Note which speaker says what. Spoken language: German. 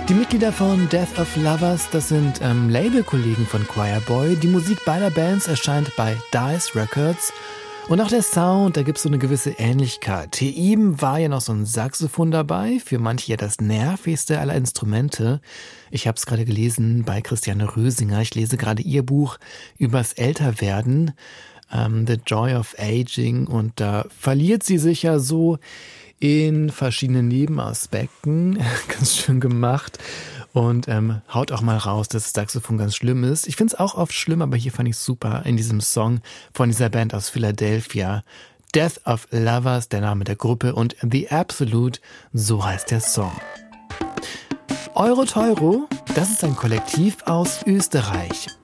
Speaker 1: Die Mitglieder von Death of Lovers, das sind Labelkollegen von Choirboy. Die Musik beider Bands erscheint bei Dice Records. Und auch der Sound, da gibt es so eine gewisse Ähnlichkeit. Hier eben war ja noch so ein Saxophon dabei, für manche ja das nervigste aller Instrumente. Ich habe es gerade gelesen bei Christiane Rösinger. Ich lese gerade ihr Buch übers Älterwerden, The Joy of Aging. Und da verliert sie sich ja so in verschiedenen Nebenaspekten. Ganz schön gemacht. Und haut auch mal raus, dass das Saxophon ganz schlimm ist. Ich finde es auch oft schlimm, aber hier fand ich es super in diesem Song von dieser Band aus Philadelphia. Death of Lovers, der Name der Gruppe, und The Absolute, so heißt der Song. Euro Teuro, das ist ein Kollektiv aus Österreich.